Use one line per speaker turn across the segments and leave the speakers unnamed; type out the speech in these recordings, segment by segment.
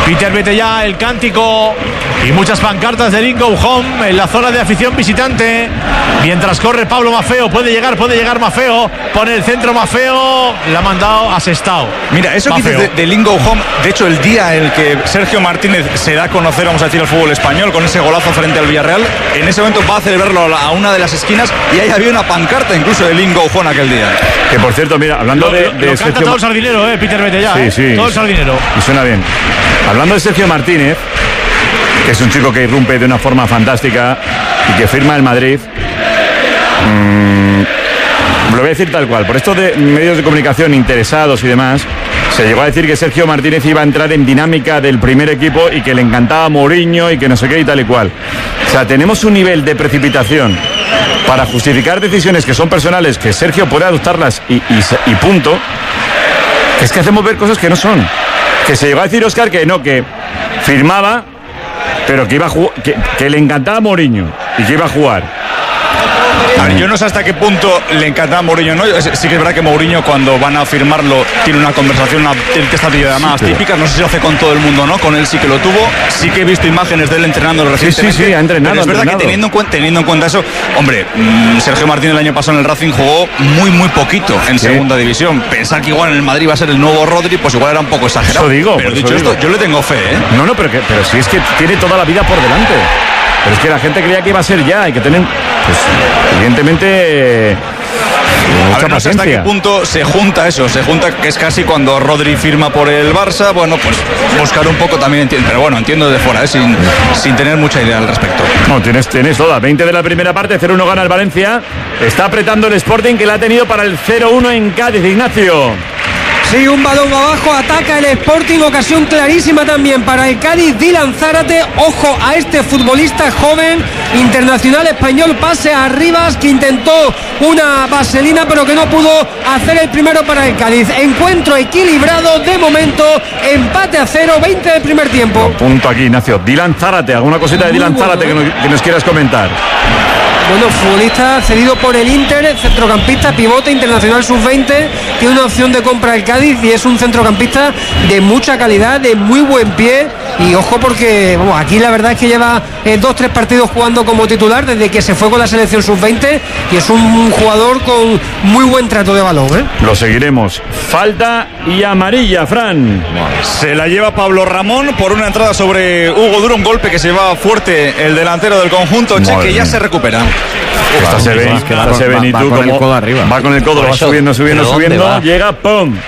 Peter Betellá, el cántico y muchas pancartas de Lingo Home en la zona de afición visitante. Mientras corre Pablo Maffeo, puede llegar Maffeo, pone el centro Maffeo, la ha mandado a Sestao.
Mira, eso que dices de Lingo Home, de hecho el día en el que Sergio Martínez se da a conocer, vamos a decir, al fútbol español con ese golazo frente al Villarreal, en ese momento va a celebrarlo a una de las esquinas y ahí había una pancarta incluso de Lingo Home aquel día.
Que por cierto, mira, hablando de
canta
Sergio,
todo el sardinero, Peter Betellá,
sí,
todo el sardinero.
Y suena bien. Hablando de Sergio Martínez, que es un chico que irrumpe de una forma fantástica y que firma el Madrid, lo voy a decir tal cual. Por esto de medios de comunicación interesados y demás, se llegó a decir que Sergio Martínez iba a entrar en dinámica del primer equipo y que le encantaba Mourinho y que no sé qué y tal y cual. O sea, tenemos un nivel de precipitación para justificar decisiones que son personales, que Sergio puede adoptarlas y punto. Es que hacemos ver cosas que no son. Que se llegó a decir Óscar que no, que firmaba, pero que iba a que le encantaba Mourinho y que iba a jugar.
A ver, yo no sé hasta qué punto le encantaba a Mourinho, ¿no? Sí que es verdad que Mourinho, cuando van a firmarlo, tiene una conversación, una testadilla de llamadas típicas. No sé si lo hace con todo el mundo, ¿no? Con él sí que lo tuvo. Sí que he visto imágenes de él entrenando recientemente.
Sí, ha entrenado.
Pero es verdad que teniendo en cuenta eso, hombre, Sergio Martínez el año pasado en el Racing jugó muy poquito en segunda división. Pensar que igual en el Madrid va a ser el nuevo Rodri, pues igual era un poco exagerado.
Eso digo.
Pero dicho esto, yo le tengo fe, ¿eh?
No, pero si es que tiene toda la vida por delante. Pero es que la gente creía que iba a ser ya. Hay que tener, pues, evidentemente,
a ver, no sé hasta qué punto se junta que es casi cuando Rodri firma por el Barça. Bueno, pues buscar un poco también, pero bueno, entiendo desde fuera, sin tener mucha idea al respecto.
No, tienes toda. 20 de la primera parte, 0-1 gana el Valencia. Está apretando el Sporting, que la ha tenido para el 0-1 en Cádiz, Ignacio.
Sí, un balón abajo, ataca el Sporting, ocasión clarísima también para el Cádiz. Dylan Zárate, ojo a este futbolista joven, internacional español, pase a Rivas, que intentó una vaselina pero que no pudo hacer el primero para el Cádiz. Encuentro equilibrado, de momento, empate a 0, 20 del primer tiempo.
Punto aquí, Ignacio. Dylan Zárate, ¿alguna cosita de Dylan Zárate que nos quieras comentar?
Bueno, futbolista cedido por el Inter, centrocampista, pivote, internacional sub-20, tiene una opción de compra el Cádiz y es un centrocampista de mucha calidad, de muy buen pie. Y ojo porque aquí la verdad es que lleva 2-3 partidos jugando como titular desde que se fue con la selección sub-20 y es un jugador con muy buen trato de balón, ¿eh?
Lo seguiremos. Falta y amarilla, Fran.
Se la lleva Pablo Ramón por una entrada sobre Hugo Duro, un golpe que se lleva fuerte el delantero del conjunto Che, que ya se recupera.
Esta se ve,
va con el codo arriba.
Va con el codo, va subiendo, llega, ¡pum!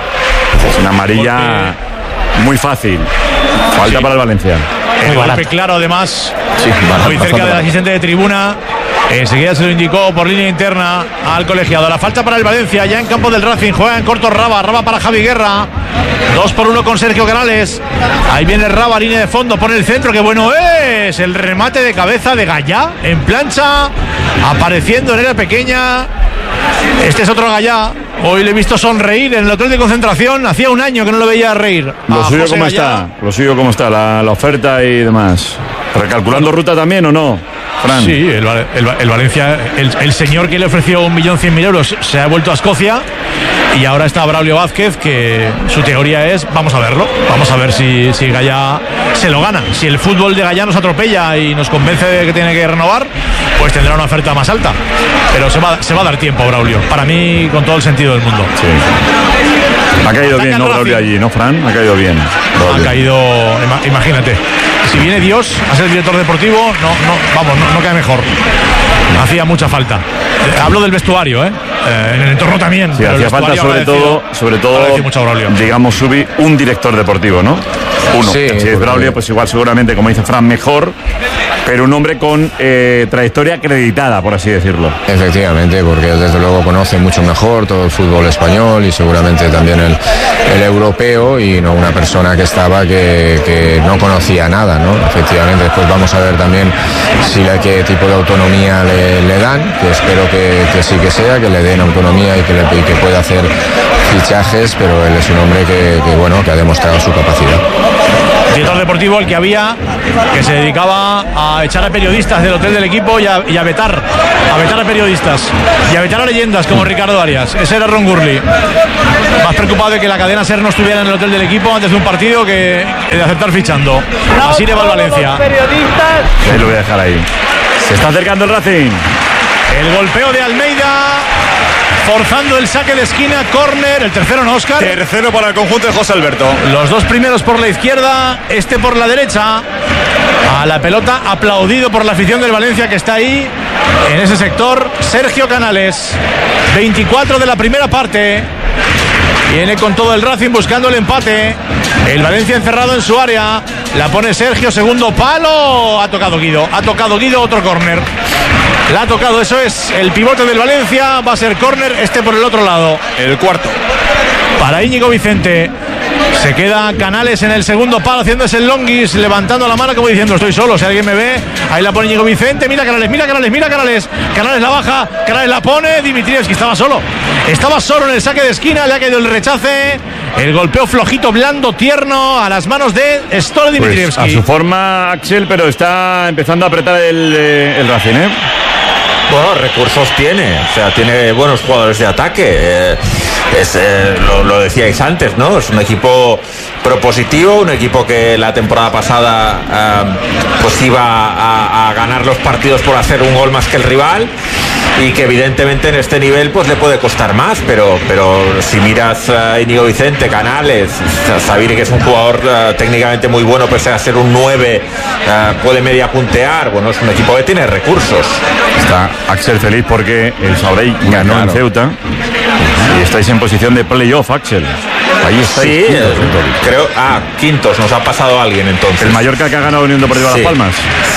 Es una amarilla muy fácil. Falta para el Valencia.
El golpe claro, además, muy cerca del asistente de tribuna. Enseguida se lo indicó por línea interna al colegiado. La falta para el Valencia, ya en campo del Racing. Juega en corto Raba para Javi Guerra. 2-1 con Sergio Canales. Ahí viene Raba, línea de fondo, pone el centro. ¡Qué bueno es! El remate de cabeza de Gallá en plancha, apareciendo en área pequeña. Este es otro Gallá. Hoy le he visto sonreír en el hotel de concentración. Hacía un año que no lo veía reír.
Lo suyo cómo está, la oferta y demás. ¿Recalculando ruta también o no, Fran?
Sí, el Valencia, el señor que le ofreció 1.100.000 euros se ha vuelto a Escocia y ahora está Braulio Vázquez, que su teoría es, vamos a verlo, vamos a ver si Gallá se lo gana. Si el fútbol de Gallá nos atropella y nos convence de que tiene que renovar, pues tendrá una oferta más alta. Pero se va a dar tiempo, Braulio. Para mí, con todo el sentido del mundo.
Sí. Ha caído bien, ¿no, Braulio, allí, ¿no, Fran? Ha caído bien.
Ha caído, imagínate. Si viene Dios a ser director deportivo, no cae mejor. Hacía mucha falta. Hablo del vestuario, en el entorno también.
Sí, hacía falta sobre todo, digamos, Subi, un director deportivo, ¿no? Uno. Sí, si es Braulio, pues igual seguramente, como dice Fran, mejor, pero un hombre con trayectoria acreditada, por así decirlo.
Efectivamente, porque él desde luego conoce mucho mejor todo el fútbol español y seguramente también el europeo, y no una persona que estaba que no conocía nada, ¿no? Efectivamente, después vamos a ver también qué tipo de autonomía le dan, que espero que sí que sea, que le den autonomía y que pueda hacer fichajes, pero él es un hombre que ha demostrado su capacidad.
Director deportivo, el que había que se dedicaba a echar a periodistas del hotel del equipo y a vetar a periodistas y a vetar a leyendas como Ricardo Arias. Ese era Ron Gurley, más preocupado de que la cadena SER no estuviera en el hotel del equipo antes de un partido que de aceptar fichando. Así le va el Valencia.
Ahí lo voy a dejar ahí. Se está acercando el Racing.
El golpeo de Almeida, forzando el saque de esquina, córner, el tercero no, Óscar.
Tercero para el conjunto de José Alberto.
Los dos primeros por la izquierda, este por la derecha. A la pelota, aplaudido por la afición del Valencia que está ahí, en ese sector, Sergio Canales. 24 de la primera parte. Viene con todo el Racing buscando el empate. El Valencia encerrado en su área. La pone Sergio, segundo palo. Ha tocado Guido, otro córner. La ha tocado, eso es el pivote del Valencia. Va a ser córner, este por el otro lado.
El cuarto.
Para Íñigo Vicente. Se queda Canales en el segundo palo haciéndose el longuis, levantando la mano como diciendo estoy solo, si alguien me ve. Ahí la pone Íñigo Vicente, mira Canales. Canales la baja, Canales la pone. Dimitrievski estaba solo en el saque de esquina, le ha caído el rechace. El golpeo flojito, blando, tierno a las manos de Stole Dimitrievski.
Pues a su forma, Axel, pero está empezando a apretar el Racing, ¿eh?
Bueno, recursos tiene, o sea, tiene buenos jugadores de ataque. Lo decíais antes, ¿no? Es un equipo propositivo, un equipo que la temporada pasada pues iba a ganar los partidos por hacer un gol más que el rival, y que evidentemente en este nivel pues le puede costar más, pero si miras a Íñigo Vicente, Canales, Sabiri, que es un jugador técnicamente muy bueno, pese a ser un 9, puede media puntear. Bueno, es un equipo que tiene recursos.
Está Axel feliz porque el Sabadell ganó en Ceuta y estáis en posición de playoff, Axel. Ahí estáis.
Sí, creo. Quintos, nos ha pasado alguien entonces.
El Mallorca que ha ganado Unión Deportiva Las Palmas.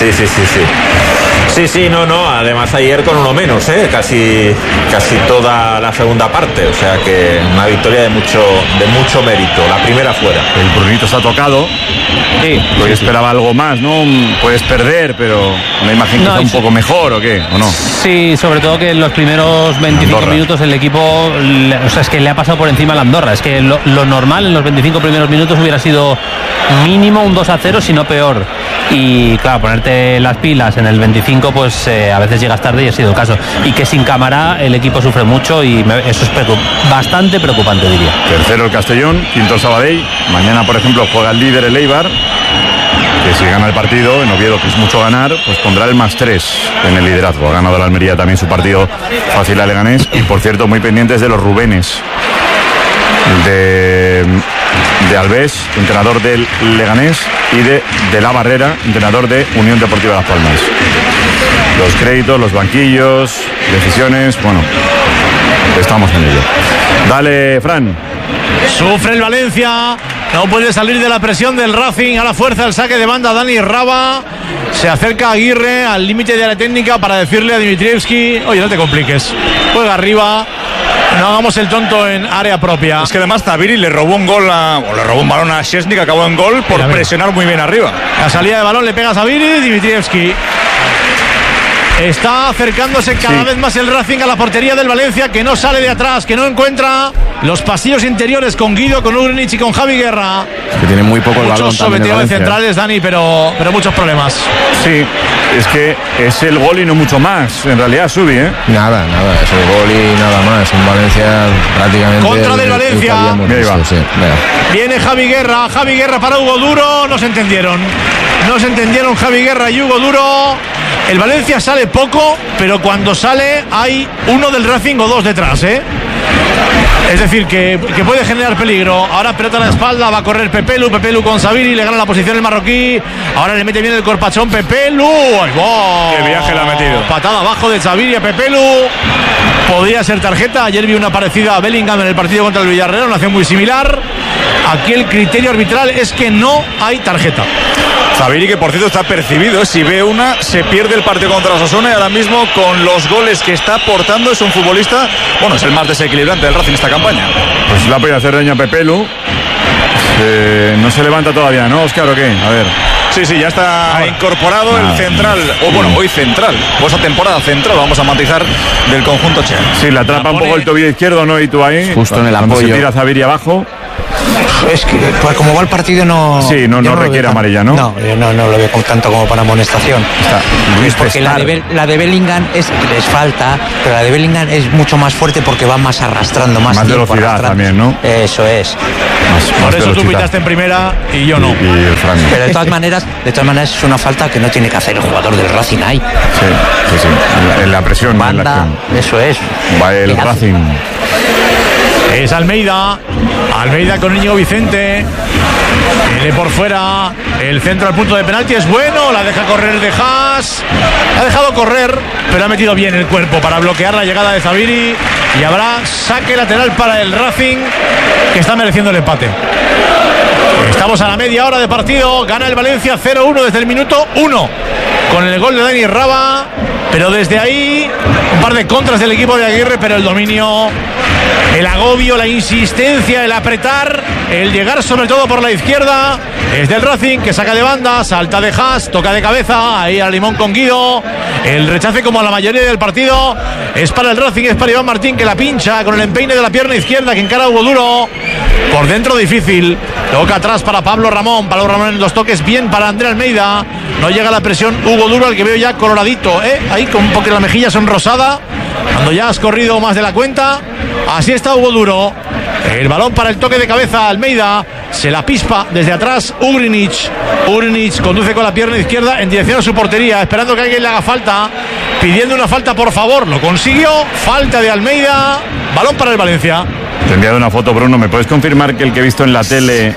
Sí, no. Además ayer con uno menos, casi toda la segunda parte. O sea que una victoria de mucho mérito. La primera fuera.
El Brunito se ha tocado.
Sí.
Yo esperaba algo más, ¿no? Puedes perder, pero me imagino que está un poco mejor, ¿o qué? ¿O no?
Sí, sobre todo que en los primeros 25 minutos el equipo, o sea, es que le ha pasado por encima a la Andorra. Es que lo normal en los 25 primeros minutos hubiera sido mínimo un 2-0, si no peor. Y claro, ponerte las pilas en el 25, pues a veces llegas tarde, y ha sido el caso. Y que sin Cámara el equipo sufre mucho, y eso es bastante preocupante, diría.
Tercero el Castellón, quinto el Sabadell. Mañana, por ejemplo, juega el líder el Eibar, que si gana el partido, en Oviedo, que es mucho ganar, pues pondrá el +3 en el liderazgo. Ha ganado la Almería también su partido fácil a Leganés. Y por cierto, muy pendientes de los Rubénes de Alves, entrenador del Leganés, y de La Barrera, entrenador de Unión Deportiva Las Palmas. Los créditos, los banquillos, decisiones, bueno, estamos en ello. Dale, Fran.
Sufre el Valencia, no puede salir de la presión del Racing. A la fuerza el saque de banda, Dani Raba. Se acerca Aguirre al límite de la técnica para decirle a Dimitrievski: oye, no te compliques, juega arriba, no hagamos el tonto en área propia.
Es que además Zabiri le robó un balón a Szczesny, que acabó en gol por presionar muy bien arriba.
La salida de balón le pega a Zabiri. Dimitrievski está acercándose cada vez más el Racing a la portería del Valencia, que no sale de atrás, que no encuentra los pasillos interiores con Guido, con Ugrinic y con Javi Guerra.
Que tiene muy poco el balón.
Muchos someteos centrales, Dani, pero muchos problemas.
Sí, es que es el gol y no mucho más. En realidad, Subi,
Nada, es el gol y nada más. Un Valencia prácticamente.
Contra del Valencia. Viene Javi Guerra para Hugo Duro. No se entendieron Javi Guerra y Hugo Duro. El Valencia sale poco, pero cuando sale hay uno del Racing o dos detrás, Es decir, que puede generar peligro. Ahora pelota a la espalda, va a correr Pepelu con Sabiri, le gana la posición el marroquí. Ahora le mete bien el corpachón Pepelu. ¡Qué
viaje le ha metido!
Patada abajo de Sabiri a Pepelu. Podría ser tarjeta. Ayer vi una parecida a Bellingham en el partido contra el Villarreal, una acción muy similar. Aquí el criterio arbitral es que no hay tarjeta.
Sabiri, que por cierto está percibido, si ve una se pierde el partido contra Osasuna, y ahora mismo con los goles que está aportando es un futbolista, bueno, es el más desequilibrante del Racing esta campaña.
Pues la puede hacer daño a Pepelu. No se levanta todavía, ¿no, Óscar, o qué? A ver.
Sí, ya está incorporado el central, hoy central, o esa temporada central, vamos a matizar, del conjunto Che.
Sí, le atrapa un poco el tobillo izquierdo, ¿no? Y tú ahí,
justo en el apoyo.
Se tira Zabiri abajo.
Es que pues como va el partido no...
Sí, no requiere amarilla, ¿no?
No, yo no lo veo tanto como para amonestación. Es porque la de Bellingham es falta, pero la de Bellingham es mucho más fuerte porque va más arrastrando, más
velocidad también, ¿no?
Eso es.
Por eso tú pitaste en primera y yo no.
Pero de todas maneras es una falta que no tiene que hacer el jugador del Racing ahí.
Sí. En la presión.
Banda, eso es.
Va el Racing.
Es Almeida con Íñigo Vicente. Viene por fuera. El centro al punto de penalti es bueno. La deja correr el de Haas. La ha dejado correr, pero ha metido bien el cuerpo para bloquear la llegada de Zaviri. Y habrá saque lateral para el Racing, que está mereciendo el empate. Estamos a la media hora de partido. Gana el Valencia 0-1 desde el minuto 1 con el gol de Dani Raba. Pero desde ahí un par de contras del equipo de Aguirre, pero el dominio, el agobio, la insistencia, el apretar, el llegar sobre todo por la izquierda es del Racing, que saca de banda, salta de Haas, toca de cabeza, ahí a Limón con Guido. El rechace, como a la mayoría del partido, es para el Racing, es para Iván Martín, que la pincha con el empeine de la pierna izquierda, que encara a Hugo Duro. Por dentro difícil, toca atrás para Pablo Ramón en los toques, bien para André Almeida. No llega la presión Hugo Duro, al que veo ya coloradito, ahí con un poco la mejilla sonrosada, cuando ya has corrido más de la cuenta. Así está Hugo Duro. El balón para el toque de cabeza. Almeida se la pispa desde atrás. Ugrinic conduce con la pierna izquierda en dirección a su portería, esperando que alguien le haga falta, pidiendo una falta, por favor. Lo consiguió. Falta de Almeida. Balón para el Valencia.
Te he enviado una foto, Bruno. ¿Me puedes confirmar que el que he visto en la tele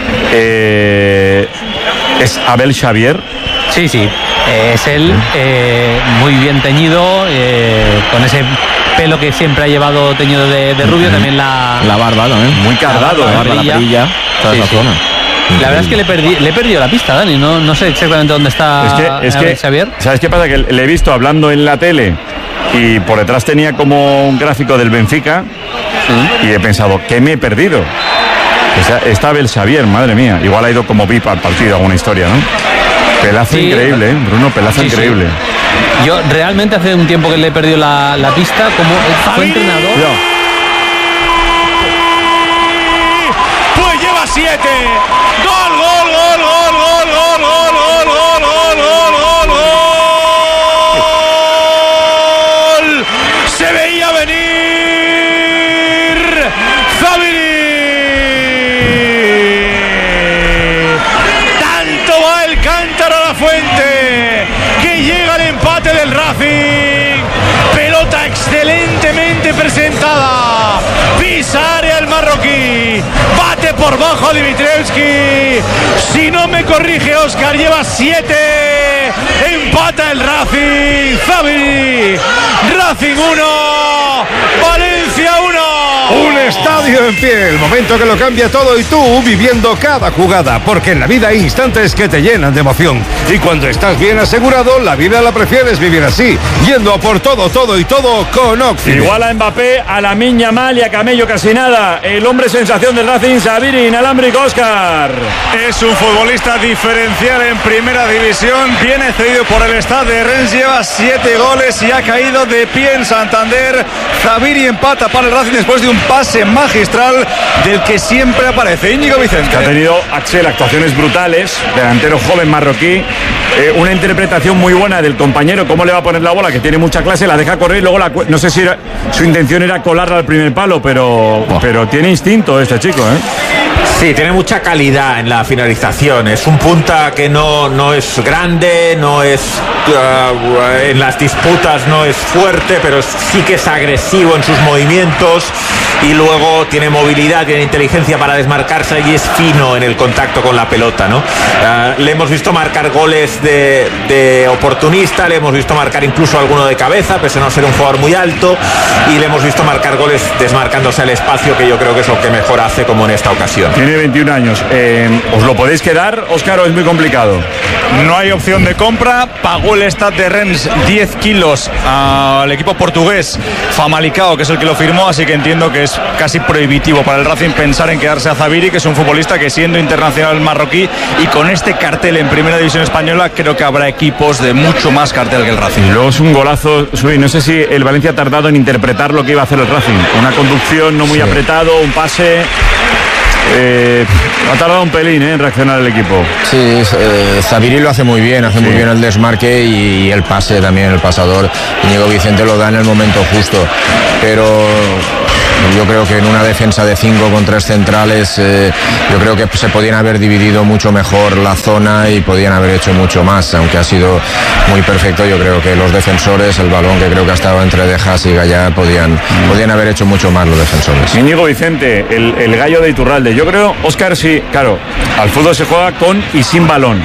es Abel Xavier?
Sí. Es él, muy bien teñido, con ese pelo que siempre ha llevado teñido de rubio, también la
barba también.
Muy cargado,
la perilla, toda esa zona.
La verdad es que le he perdido la pista, Dani. No sé exactamente dónde está Xavier.
¿Sabes qué pasa? Que le he visto hablando en la tele y por detrás tenía como un gráfico del Benfica y he pensado, ¿qué me he perdido? O sea, está Abel Xavier, madre mía. Igual ha ido como VIP al partido, alguna historia, ¿no? Pelazo increíble, Bruno, pelazo increíble.
Yo realmente hace un tiempo que le he perdido la pista, como fue entrenador.
Pues lleva 7. Gol. Se veía venir. Zaviri. Tanto va el cántaro a la fuente que llega el empate del Racing. Pelota excelentemente presentada. Pisa área el marroquí. Bate por bajo Dimitrievski. Si no me corrige Óscar, lleva 7. Empata el Racing. Zaviri. Racing 1. Valencia 1.
Un estadio en pie, el momento que lo cambia todo y tú viviendo cada jugada, porque en la vida hay instantes que te llenan de emoción y cuando estás bien asegurado, la vida la prefieres vivir así, yendo a por todo con Oxide.
Igual a Mbappé, a Lamine Yamal y a Camello casi nada. El hombre sensación del Racing, Zaviri, inalámbrico, Óscar.
Es un futbolista diferencial en primera división, viene cedido por el Stade de Rennes, lleva 7 goles y ha caído de pie en Santander. Zaviri empata para el Racing después de un pase magistral del que siempre aparece Íñigo Vicente.
Que ha tenido Axel actuaciones brutales, delantero joven marroquí, una interpretación muy buena del compañero, cómo le va a poner la bola, que tiene mucha clase, la deja correr y luego no sé si su intención era colarla al primer palo, pero tiene instinto este chico,
Sí, tiene mucha calidad en la finalización. Es un punta que no es grande, no es en las disputas no es fuerte, pero sí que es agresivo en sus movimientos y luego tiene movilidad, tiene inteligencia para desmarcarse y es fino en el contacto con la pelota, ¿no? Le hemos visto marcar goles de oportunista, le hemos visto marcar incluso alguno de cabeza, pese a no ser un jugador muy alto, y le hemos visto marcar goles desmarcándose al espacio, que yo creo que es lo que mejor hace, como en esta ocasión.
Tiene 21 años. ¿Os lo podéis quedar, Óscar, o es muy complicado?
No hay opción de compra. Pagó el Stade de Rennes 10 kilos al equipo portugués Famalicão, que es el que lo firmó, así que entiendo que es casi prohibitivo para el Racing pensar en quedarse a Zaviri, que es un futbolista que, siendo internacional marroquí y con este cartel en primera división española, creo que habrá equipos de mucho más cartel que el Racing.
Y luego es un golazo, Sui. No sé si el Valencia ha tardado en interpretar lo que iba a hacer el Racing. Una conducción no muy apretado, un pase. ha tardado un pelín en reaccionar el equipo.
Sí, Zaviri lo hace muy bien, muy bien el desmarque y el pase también, el pasador. Íñigo Vicente lo da en el momento justo, pero yo creo que en una defensa de 5 con 3 centrales, yo creo que se podían haber dividido mucho mejor la zona y podían haber hecho mucho más, aunque ha sido muy perfecto. Yo creo que los defensores, el balón que creo que ha estado entre De Haas y Gallá, podían haber hecho mucho más los defensores.
Íñigo Vicente, el gallo de Iturralde. Yo creo, Óscar, sí, claro, al fútbol se juega con y sin balón.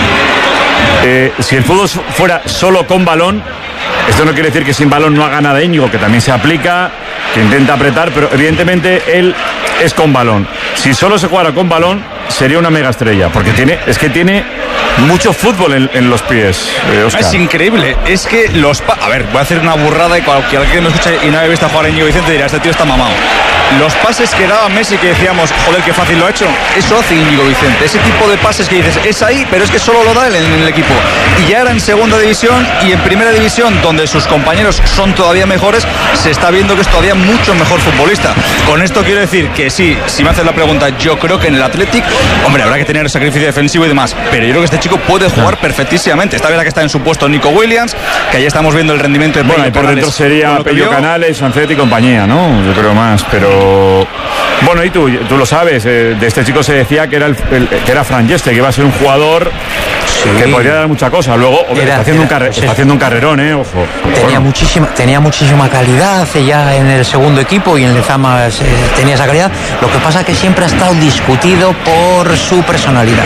Si el fútbol fuera solo con balón, esto no quiere decir que sin balón no haga nada Íñigo, que también se aplica, que intenta apretar, pero evidentemente él es con balón. Si solo se jugara con balón, sería una mega estrella, porque tiene mucho fútbol en los pies, Óscar.
Es increíble, es que a ver, voy a hacer una burrada y cualquiera que me escuche y no haya visto jugar a Íñigo Vicente dirá, este tío está mamado. Los pases que daba Messi, que decíamos, joder, qué fácil lo ha hecho, eso hace Íñigo Vicente. Ese tipo de pases que dices, es ahí, pero es que solo lo da él en el equipo. Y ya era en segunda división y en primera división, donde sus compañeros son todavía mejores, se está viendo que es todavía mucho mejor futbolista. Con esto quiero decir que sí, si me haces la pregunta, yo creo que en el Athletic, hombre, habrá que tener sacrificio defensivo y demás, pero yo creo que este chico puede jugar perfectísimamente. Está verdad que está en su puesto Nico Williams, que ahí estamos viendo el rendimiento de
Pello. Bueno, y por dentro sería Pello Canales, Sanzet y compañía, ¿no? Yo creo más, pero... Bueno, y tú lo sabes, de este chico se decía que era Fran Yeste, que iba a ser un jugador que podría dar mucha cosa. Luego está haciendo un carrerón, ojo.
Tenía muchísima calidad ya en el segundo equipo y en Lezama tenía esa calidad. Lo que pasa es que siempre ha estado discutido por su personalidad.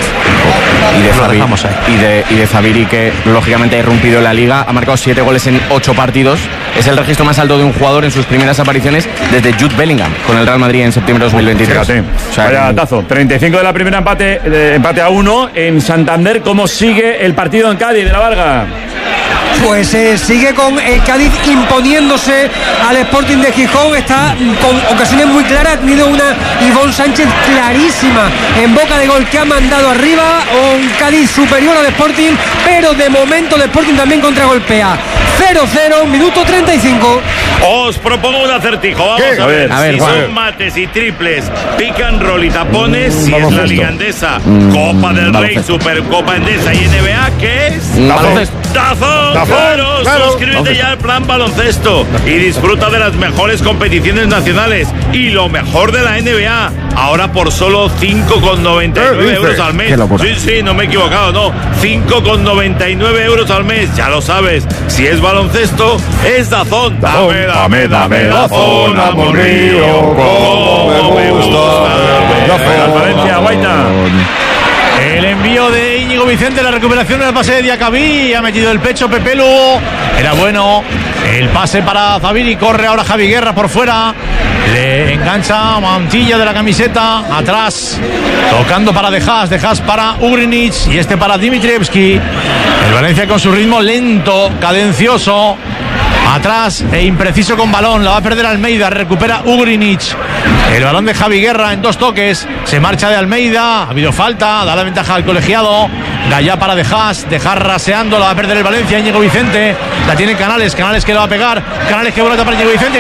Y de Zaviri, que lógicamente ha irrumpido en la liga, ha marcado 7 goles en 8 partidos. Es el registro más alto de un jugador en sus primeras apariciones desde Jude Bellingham con el Real Madrid en septiembre de 2023.
Fíjate, vaya tazo. 35 de la primera, empate a 1 en Santander. ¿Cómo sigue el partido en Cádiz de la Varga?
Pues sigue con el Cádiz imponiéndose al Sporting de Gijón. Está con ocasiones muy claras. Ha tenido una Ivonne Sánchez clarísima en boca de gol que ha mandado arriba. Un Cádiz superior al Sporting, pero de momento el Sporting también contragolpea. 0-0, minuto 35.
Os propongo un acertijo. Vamos a ver si son mates y triples, pick and roll y tapones, si es la Liga Endesa, Copa del Rey, Supercopa Endesa y NBA, ¿qué es? ¡Tazón! Claro, suscríbete ya al plan baloncesto y disfruta de las mejores competiciones nacionales y lo mejor de la NBA. Ahora por solo 5,99 euros al mes. Sí, no me he equivocado, no. 5,99 euros al mes, ya lo sabes. Si es baloncesto, es Dazón. Dame Dazón, amor mío, como me gusta.
Valencia, Guaita.
El envío de Íñigo Vicente, la recuperación del pase de Diacabí, ha metido el pecho Pepe Lugo, era bueno. El pase para Zaviri, corre ahora Javi Guerra por fuera, le engancha Mantilla de la camiseta, atrás, tocando para De Haas para Ugrinic y este para Dimitrievski. El Valencia con su ritmo lento, cadencioso, atrás e impreciso con balón, la va a perder Almeida, recupera Ugrinic. El balón de Javi Guerra en 2 toques, se marcha de Almeida, ha habido falta, da la ventaja al colegiado. Gallá para De Haas raseando, la va a perder el Valencia. Íñigo Vicente, la tiene Canales que le va a pegar, Canales que vuelve para Íñigo Vicente,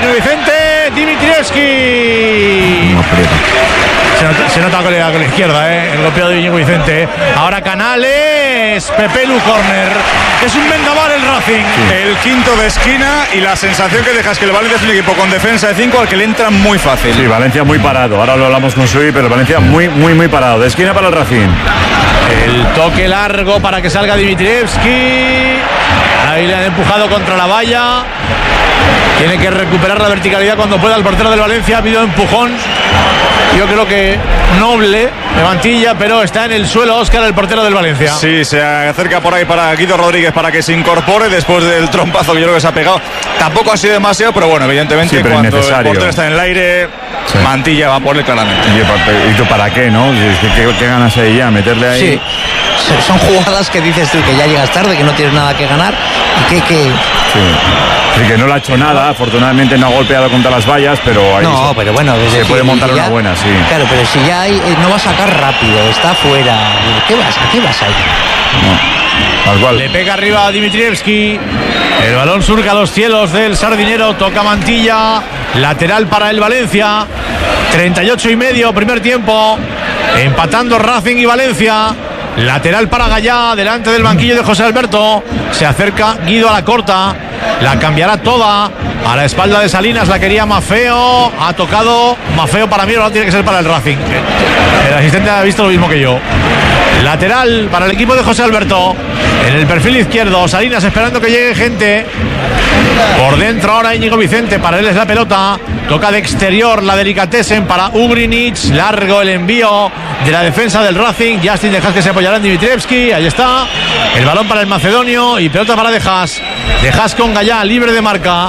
Dimitrievski. Se nota con la izquierda, el golpeo de Íñigo Vicente. Ahora Canales, Pepelu corner. Es un vendaval el Racing.
Sí. El quinto de esquina y la sensación que deja es que el Valencia es un equipo con defensa de 5 al que le entra muy fácil.
Sí, Valencia muy parado. Ahora lo hablamos con Sui, pero Valencia muy parado. De esquina para el Racing.
El toque largo para que salga Dimitrievski. Ahí le han empujado contra la valla. Tiene que recuperar la verticalidad cuando pueda el portero del Valencia. Ha habido empujón. Yo creo que noble de Mantilla, pero está en el suelo Óscar, el portero del Valencia.
Sí, se acerca por ahí para Guido Rodríguez para que se incorpore después del trompazo que yo creo que se ha pegado. Tampoco ha sido demasiado, pero bueno, evidentemente cuando el portero está en el aire, sí, Mantilla va a ponerle claramente.
¿Y tú para qué, no? ¿Qué ganas ahí ya? ¿Meterle ahí?
Sí, son jugadas que dices tú que ya llegas tarde, que no tienes nada que ganar y que...
Sí, que no le ha hecho nada, afortunadamente no ha golpeado contra las vallas, pero ahí
pero bueno,
se puede montar una buena, sí.
Claro, pero si ya no va a sacar rápido, está fuera, ¿a qué vas ahí?
No, tal cual.
Le pega arriba a Dimitrievski, el balón surca a los cielos del Sardinero, toca Mantilla, lateral para el Valencia. 38,5, primer tiempo, empatando Racing y Valencia. Lateral para Gallá, delante del banquillo de José Alberto. Se acerca Guido a la corta, la cambiará toda a la espalda de Salinas, la quería Mafeo, ha tocado Mafeo. Para mí ahora tiene que ser para el Racing. El asistente ha visto lo mismo que yo. Lateral para el equipo de José Alberto, en el perfil izquierdo, Salinas esperando que llegue gente. Por dentro ahora Íñigo Vicente, para él es la pelota, toca de exterior la Delicatessen para Ugrinic, largo el envío de la defensa del Racing. Justin De Haas que se apoyará en Dimitrievski, ahí está, el balón para el macedonio y pelota para De Haas. De Haas con Gallá, libre de marca.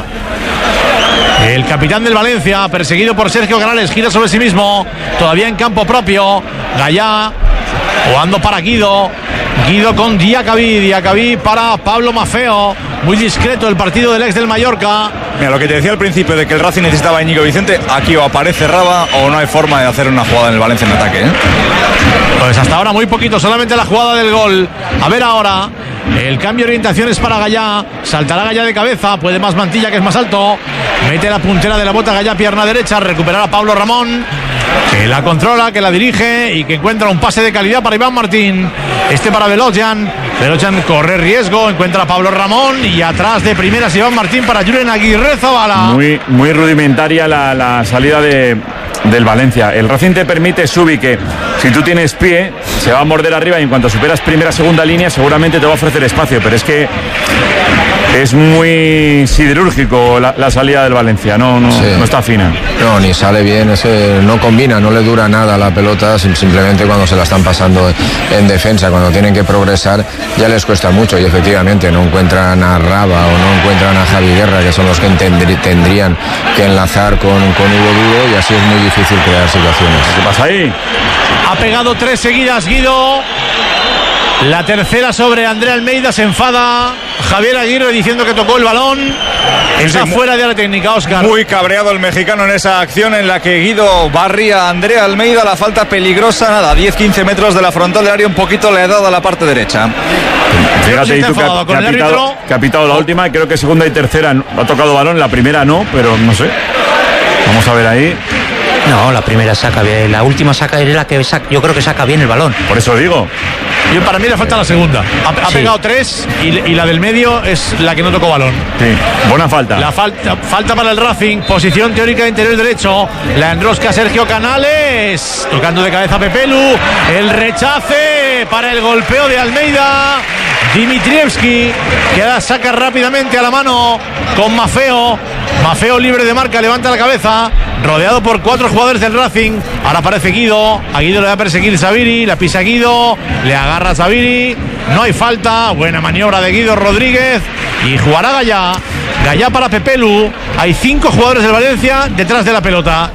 El capitán del Valencia, perseguido por Sergio Canales, gira sobre sí mismo, todavía en campo propio. Gallá jugando para Guido, Guido con Diacabí para Pablo Mafeo. Muy discreto el partido del ex del Mallorca.
Mira, lo que te decía al principio de que el Racing necesitaba a Íñigo Vicente, aquí o aparece Raba o no hay forma de hacer una jugada en el Valencia en ataque, ¿eh?
Pues hasta ahora muy poquito, solamente la jugada del gol. A ver ahora, el cambio de orientación es para Gallá, saltará Gallá de cabeza, puede más Mantilla que es más alto, mete la puntera de la bota Gallá, pierna derecha, recuperará Pablo Ramón, que la controla, que la dirige y que encuentra un pase de calidad para Iván Martín. Este para Velocian corre riesgo, encuentra a Pablo Ramón y atrás de primeras Iván Martín para Julen Aguirre Zabala.
Muy rudimentaria la salida del Valencia. El Racing te permite, Subi, que si tú tienes pie, se va a morder arriba y en cuanto superas primera, segunda línea, seguramente te va a ofrecer espacio, pero es que es muy siderúrgico la salida del Valencia, no está fina.
No, ni sale bien, no combina, no le dura nada la pelota, simplemente cuando se la están pasando en defensa, cuando tienen que progresar, ya les cuesta mucho y efectivamente no encuentran a Raba o no encuentran a Javi Guerra, que son los que tendrían que enlazar con Hugo Duro, y así es muy difícil crear situaciones.
¿Qué pasa ahí?
Ha pegado 3 seguidas Guido. La tercera sobre André Almeida, se enfada Javier Aguirre diciendo que tocó el balón. Está fuera de área técnica, Óscar.
Muy cabreado el mexicano en esa acción en la que Guido barría a André Almeida. La falta peligrosa, nada, 10-15 metros de la frontal del área, un poquito le ha dado a la parte derecha.
Fíjate, tú que ha pitado la última, creo que segunda y tercera ha tocado balón, la primera no, pero no sé. Vamos a ver ahí.
No, la primera saca bien, la última saca es la que yo creo que saca bien el balón.
Por eso digo.
Para mí le falta la segunda. Ha pegado 3 y la del medio es la que no tocó balón.
Sí, buena falta.
La falta para el Racing, posición teórica de interior derecho. La enrosca Sergio Canales, tocando de cabeza Pepelu. El rechace para el golpeo de Almeida. Dimitrievski, que ahora saca rápidamente a la mano con Mafeo. Mafeo libre de marca, levanta la cabeza, rodeado por 4 jugadores del Racing. Ahora aparece Guido, a Guido le va a perseguir Zaviri, la pisa Guido, le agarra Zaviri, no hay falta, buena maniobra de Guido Rodríguez y jugará Gallá para Pepelu. Hay 5 jugadores del Valencia detrás de la pelota.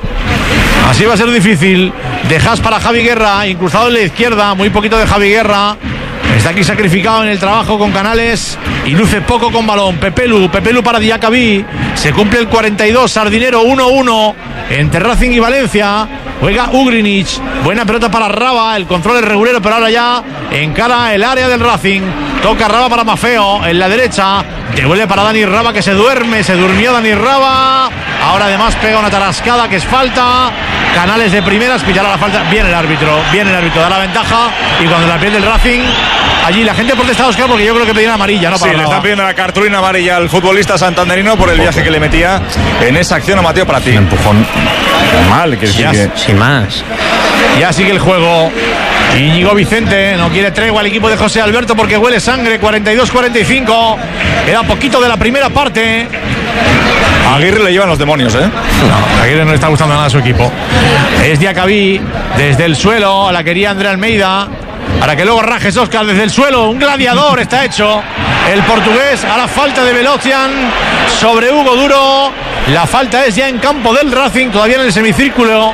Así va a ser difícil. De Haas para Javi Guerra, incrustado en la izquierda, muy poquito de Javi Guerra. Está aquí sacrificado en el trabajo con Canales y luce poco con balón. Pepelu para Diacabí. Se cumple el 42, Sardinero 1-1 entre Racing y Valencia. Juega Ugrinic, buena pelota para Raba, el control es regulero, pero ahora ya encara el área del Racing. Toca Raba para Mafeo en la derecha, devuelve para Dani Raba, que se durmió Dani Raba. Ahora además pega una tarascada que es falta. Canales de primeras, pillará la falta. Viene el árbitro, da la ventaja. Y cuando la pierde el Racing, allí la gente protesta, Óscar, porque yo creo que pedían amarilla, ¿no?
Sí, le están pidiendo la cartulina amarilla al futbolista santanderino por el viaje que le metía en esa acción a Mateo Pratí.
Un empujón mal,
sin más.
Ya sigue el juego. Íñigo Vicente no quiere tregua al equipo de José Alberto porque huele sangre. 42-45. Queda poquito de la primera parte.
A Aguirre le llevan los demonios, ¿eh?
No, a Aguirre no le está gustando nada a su equipo. Es Diacabí desde el suelo. La quería André Almeida. Para que luego rajes, Óscar, desde el suelo. Un gladiador está hecho el portugués. A la falta de Velocian sobre Hugo Duro. La falta es ya en campo del Racing, todavía en el semicírculo.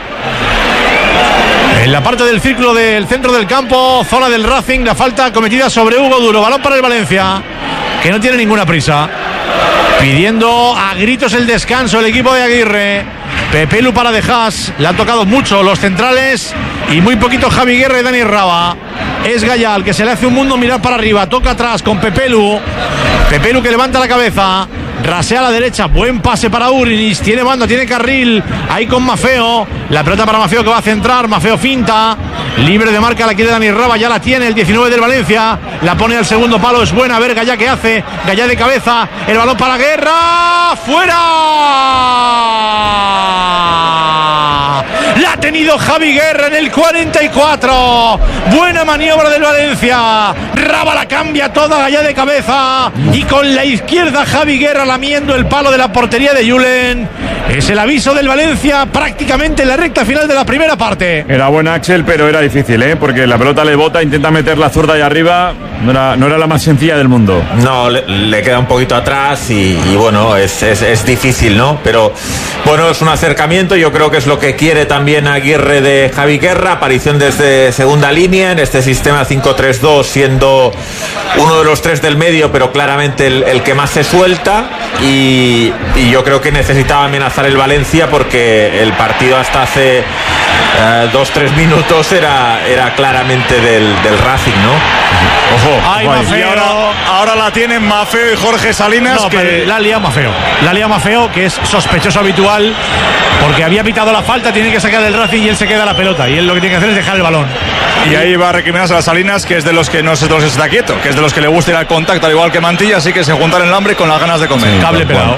En la parte del círculo del centro del campo, zona del Racing, la falta cometida sobre Hugo Duro. Balón para el Valencia, que no tiene ninguna prisa. Pidiendo a gritos el descanso el equipo de Aguirre. Pepelu para De Haas. Le han tocado mucho los centrales y muy poquito Javi Guerra y Dani Raba. Es Gallá el que se le hace un mundo mirar para arriba. Toca atrás con Pepelu. Pepelu que levanta la cabeza. rasea a la derecha, buen pase para Urinic, tiene banda, tiene carril, ahí con Maffeo, la pelota para Maffeo que va a centrar, Maffeo finta, libre de marca, la quiere Dani Raba, ya la tiene el 19 del Valencia, la pone al segundo palo, es buena, a ver Gallá qué hace, Gallá de cabeza, el balón para Guerra, fuera, la ha tenido Javi Guerra en el 44, buena maniobra del Valencia, Raba la cambia toda, Gallá de cabeza y con la izquierda Javi Guerra lamiendo el palo de la portería de Julen. Es el aviso del Valencia prácticamente en la recta final de la primera parte.
Era buena Axel, pero era difícil, porque la pelota le bota, intenta meter la zurda ahí arriba, no era la más sencilla del mundo.
No, le queda un poquito atrás y bueno, es difícil, ¿no? Pero bueno, es un acercamiento, yo creo que es lo que quiere también Aguirre de Javi Guerra, aparición desde segunda línea en este sistema 5-3-2, siendo uno de los tres del medio, pero claramente el que más se suelta y yo creo que necesitaba amenazar el Valencia porque el partido hasta hace 2-3 minutos era claramente del Racing, ¿no?
Ojo, ay, y ahora la tienen Maffeo y Jorge Salinas.
No, que la lía Maffeo, que es sospechoso habitual porque había pitado la falta, tiene que sacar el Racing y él se queda la pelota y él lo que tiene que hacer es dejar el balón.
Y ahí va a recriminarse a Salinas, que es de los que no se está quieto, que es de los que le gusta ir al contacto al igual que Mantilla, así que se juntaron el hambre con las ganas de comer.
Sí,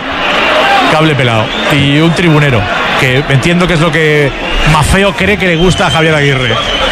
cable pelado y un tribunero, que entiendo que es lo que Maffeo cree que le gusta a Javier Aguirre.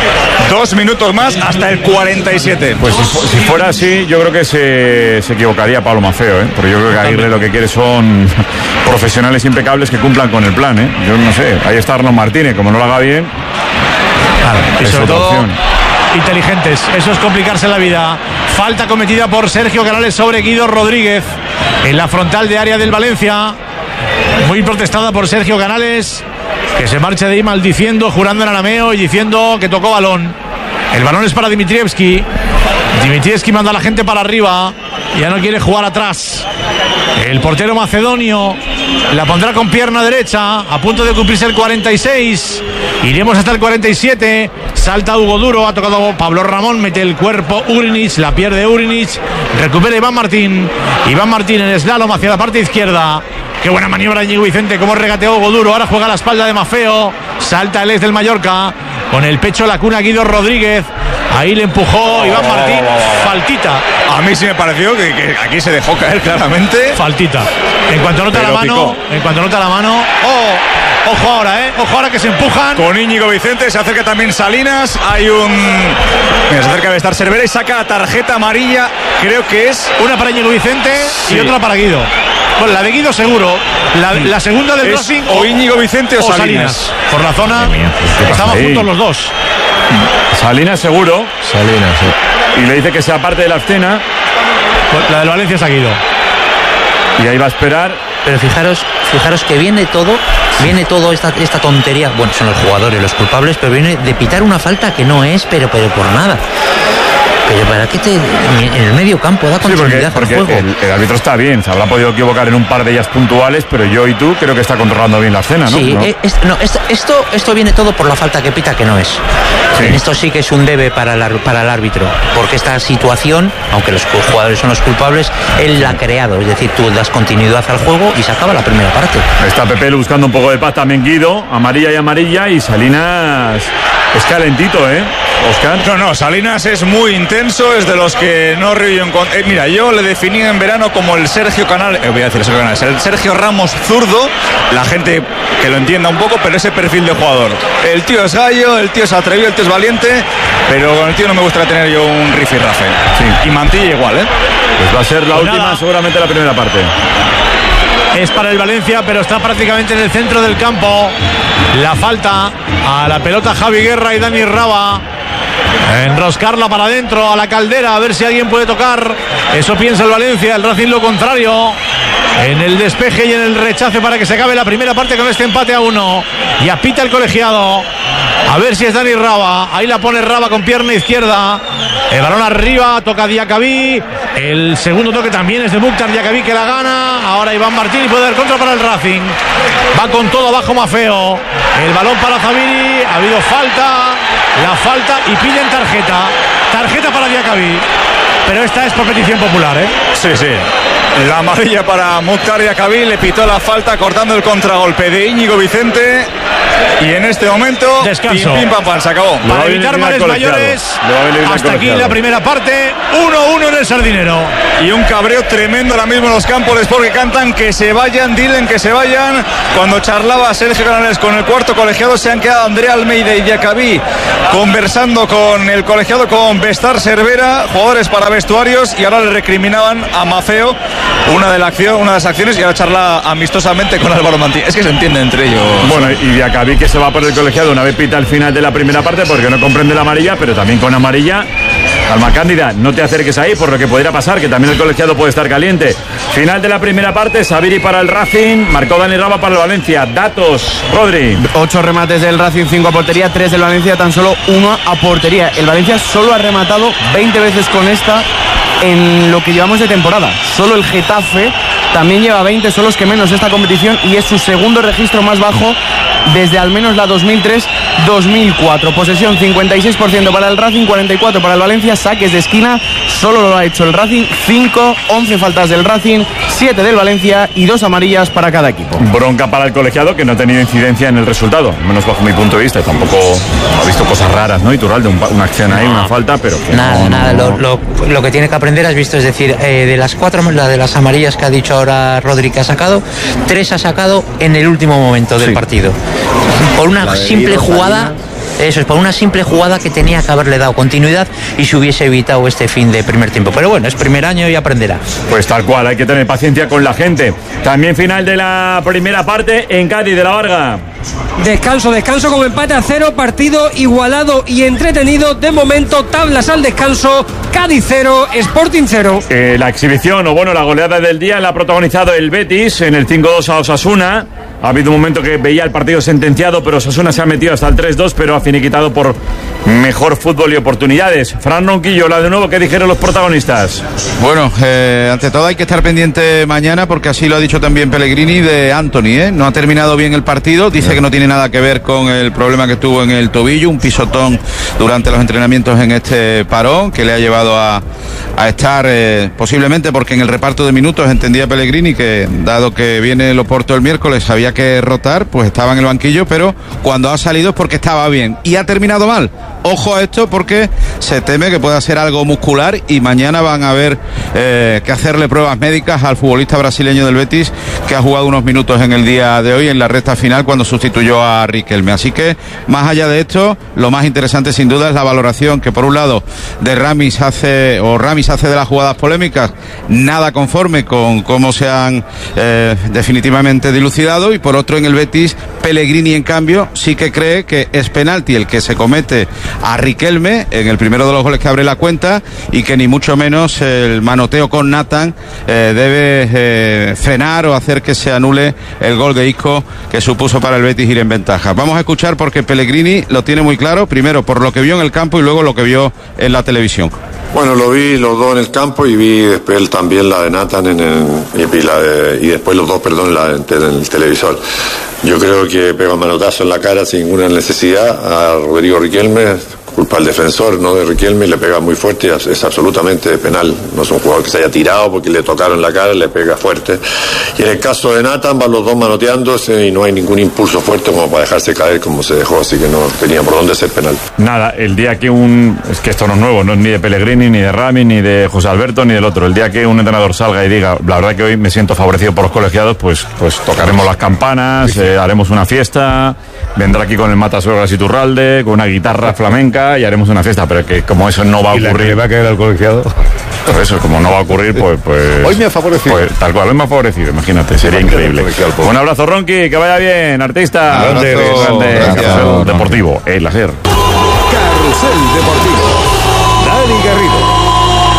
2 minutos más hasta el 47.
Pues si fuera así, yo creo que se equivocaría Pablo Maffeo, porque yo creo que Aguirre lo que quiere son profesionales impecables que cumplan con el plan, Yo no sé, ahí está Arnaud Martínez, como no lo haga bien,
claro, y
es
sobre
otra
todo
opción.
Inteligentes, eso es complicarse la vida. Falta cometida por Sergio Canales sobre Guido Rodríguez en la frontal de área del Valencia, muy protestada por Sergio Canales, que se marcha de ahí maldiciendo, jurando en arameo y diciendo que tocó balón. El balón es para Dimitrievski. Dimitrievski manda a la gente para arriba, ya no quiere jugar atrás. El portero macedonio la pondrá con pierna derecha, a punto de cumplirse el 46. Iremos hasta el 47. Salta Hugo Duro, ha tocado Pablo Ramón, mete el cuerpo Urinic, la pierde Urinic, recupera Iván Martín en slalom hacia la parte izquierda. Qué buena maniobra de Íñigo Vicente, cómo regateó Hugo Duro, ahora juega a la espalda de Maffeo, salta el ex del Mallorca, con el pecho la cuna Guido Rodríguez, ahí le empujó Iván Martín, faltita.
A mí sí me pareció que aquí se dejó caer claramente.
Faltita. En cuanto nota la mano, ojo ahora que se empujan.
Con Íñigo Vicente se acerca también Salinas, se acerca de estar Cervera y saca tarjeta amarilla, creo que es
una para Íñigo Vicente y otra para Guido. Bueno, la de Guido seguro, la segunda del Racing
o Íñigo Vicente o Salinas.
Por la zona estaban juntos los dos.
Salinas seguro.
Salinas, sí.
Y le dice que sea parte de la escena.
La del Valencia es a Guido.
Y ahí va a esperar.
Pero fijaros que viene todo esta tontería. Bueno, son los jugadores los culpables, pero viene de pitar una falta que no es, pero por nada. Pero ¿para qué en el medio campo da continuidad
porque
al juego?
El árbitro está bien, se habrá podido equivocar en un par de ellas puntuales, pero yo y tú creo que está controlando bien la escena, ¿no?
Sí, esto viene todo por la falta que pita, que no es. Sí. Esto sí que es un debe para el árbitro, porque esta situación, aunque los jugadores son los culpables, él la ha creado, es decir, tú das continuidad al juego y se acaba la primera parte.
Está Pepe buscando un poco de paz también, Guido, amarilla y Salinas es calentito, Óscar.
No, Salinas es muy intenso, es de los que no río en mira, yo le definí en verano como el Sergio Canales, voy a decir Sergio Canales, el Sergio Ramos zurdo, la gente que lo entienda un poco, pero ese perfil de jugador. El tío es gallo, el tío es atrevido, el tío es valiente, pero con el tío no me gustaría tener yo un rifirrafe. Sí. Y Mantilla igual,
Pues va a ser la última, seguramente la primera parte.
Es para el Valencia, pero está prácticamente en el centro del campo. La falta a la pelota Javi Guerra y Dani Raba. Enroscarla para adentro a la Caldera, a ver si alguien puede tocar. Eso piensa el Valencia, el Racing lo contrario. En el despeje y en el rechace para que se acabe la primera parte con este empate a 1. Y apita el colegiado. A ver si es Dani Raba. Ahí la pone Raba con pierna izquierda. El balón arriba, toca Diacabí. El segundo toque también es de Mukhtar Diacabí, que la gana. Ahora Iván Martín y puede dar contra para el Racing. Va con todo abajo Maffeo. El balón para Zaviri. Ha habido falta. La falta y piden tarjeta. Tarjeta para Diacabí. Pero esta es por petición popular,
Sí. La amarilla para Mukhtar Diakabi, le pitó la falta cortando el contragolpe de Íñigo Vicente. Y en este momento,
descanso.
Pim, pam, pam, se acabó.
Para evitar males mayores, hasta aquí la primera parte, 1-1 en el Sardinero.
Y un cabreo tremendo ahora mismo en los campos porque cantan que se vayan, dilen que se vayan. Cuando charlaba Sergio Canales con el cuarto colegiado, se han quedado Andrea Almeida y Diakabi conversando con el colegiado, con Bestar Cervera, jugadores para vestuarios, y ahora le recriminaban a Mafeo una de las acciones, y ahora charla amistosamente con Álvaro Mantí. Es que se entiende entre ellos.
Bueno, y Diakabi que se va por el colegiado una vez pita al final de la primera parte porque no comprende la amarilla, pero también con amarilla. Alma Cándida, no te acerques ahí por lo que podría pasar, que también el colegiado puede estar caliente. Final de la primera parte, Sabiri para el Racing, marcó Dani Raba para el Valencia. Datos, Rodri.
8 remates del Racing, 5 a portería, 3 del Valencia, tan solo 1 a portería. El Valencia solo ha rematado 20 veces con esta en lo que llevamos de temporada. Solo el Getafe también lleva 20, son los que menos esta competición, y es su segundo registro más bajo desde al menos la 2003-2004. Posesión 56% para el Racing, 44% para el Valencia. Saques de esquina solo lo ha hecho el Racing, 5, 11 faltas del Racing, 7 del Valencia y 2 amarillas para cada equipo.
Bronca para el colegiado, que no ha tenido incidencia en el resultado, menos bajo mi punto de vista. Tampoco ha visto cosas raras, ¿no? Iturralde, una acción ahí, una falta, pero que
nada. Lo que tiene que aprender, has visto, es decir, de las 4, la de las amarillas que ha dicho ahora Rodri que ha sacado, 3 ha sacado en el último momento del partido. Por una simple jugada. Eso es, por una simple jugada que tenía que haberle dado continuidad y se hubiese evitado este fin de primer tiempo. Pero bueno, es primer año y aprenderá.
Pues tal cual, hay que tener paciencia con la gente. También final de la primera parte en Cádiz de la Varga.
Descanso con empate a 0, partido igualado y entretenido. De momento, tablas al descanso, Cádiz 0, Sporting 0.
La exhibición, o bueno, la goleada del día la ha protagonizado el Betis en el 5-2 a Osasuna. Ha habido un momento que veía el partido sentenciado, pero Osasuna se ha metido hasta el 3-2, pero ha finiquitado por mejor fútbol y oportunidades. Fran Ronquillo, de nuevo, ¿qué dijeron los protagonistas?
Bueno, ante todo hay que estar pendiente mañana, porque así lo ha dicho también Pellegrini, de Anthony, No ha terminado bien el partido, dice que no tiene nada que ver con el problema que tuvo en el tobillo, un pisotón durante los entrenamientos en este parón, que le ha llevado a estar, posiblemente porque en el reparto de minutos entendía Pellegrini que, dado que viene el Oporto el miércoles, había que rotar, pues estaba en el banquillo, pero cuando ha salido es porque estaba bien y ha terminado mal. Ojo a esto, porque se teme que pueda ser algo muscular y mañana van a haber que hacerle pruebas médicas al futbolista brasileño del Betis, que ha jugado unos minutos en el día de hoy en la recta final cuando sustituyó a Riquelme. Así que, más allá de esto, lo más interesante sin duda es la valoración que, por un lado, de Ramis hace de las jugadas polémicas, nada conforme con cómo se han definitivamente dilucidado, y por otro, en el Betis, Pellegrini, en cambio, sí que cree que es penalti el que se comete a Riquelme en el primero de los goles que abre la cuenta, y que ni mucho menos el manoteo con Nathan debe frenar o hacer que se anule el gol de Isco, que supuso para el Betis ir en ventaja. Vamos a escuchar, porque Pellegrini lo tiene muy claro, primero por lo que vio en el campo y luego lo que vio en la televisión.
Bueno, lo vi los dos en el campo, y vi después también la de Nathan y después los dos, en el televisor. Yo creo que pega un manotazo en la cara sin ninguna necesidad a Rodrigo Riquelme, culpa al defensor, no de Riquelme, le pega muy fuerte, es absolutamente penal. No es un jugador que se haya tirado porque le tocaron la cara, le pega fuerte. Y en el caso de Nathan, van los dos manoteándose y no hay ningún impulso fuerte como para dejarse caer como se dejó, así que no tenía por dónde ser penal.
Nada, el día que es que esto no es nuevo, no es ni de Pellegrini, ni de Rami, ni de José Alberto, ni del otro. El día que un entrenador salga y diga, la verdad que hoy me siento favorecido por los colegiados, pues tocaremos las campanas, haremos una fiesta, vendrá aquí con el Matasuegras Iturralde, con una guitarra flamenca, y haremos una fiesta, pero que como eso no va a ocurrir.
¿Y va a caer al colegiado?
Pues eso, como no va a ocurrir, pues
hoy me ha favorecido.
Pues, tal cual, hoy me ha favorecido, imagínate, sería increíble. Un abrazo, Ronqui, que vaya bien, artista.
Grande,
Carrusel Deportivo, el láser.
Carrusel Deportivo. Dani Garrido.